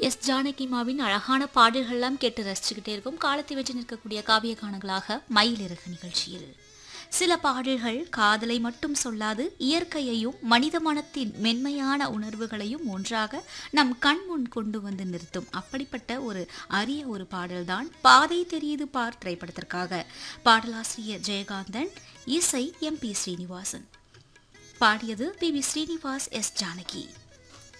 S ஜானகிமாவின் அழகான பாடல்கள்லாம் கேட்டு ரசிச்சுக்கிட்டே இருக்கும். காலத்தை வெற்றி நிற்கக்கூடிய காவிய காணங்களாக மயிலிறகு நிகழ்ச்சியில் சில பாடல்கள் காதலை மட்டும் சொல்லாது, இயற்கையையும் மனித மனத்தின் மென்மையான உணர்வுகளையும் ஒன்றாக நம் கண் முன் கொண்டு வந்து நிறுத்தும். அப்படிப்பட்ட ஒரு அரிய ஒரு பாடல்தான் பாதை தெரியுது பார் திரைப்படத்திற்காக. பாடலாசிரியர் ஜெயகாந்தன், இசை எம்.பி. ஸ்ரீனிவாசன், பாடியது பி.வி. ஸ்ரீனிவாஸ், எஸ் ஜானகி.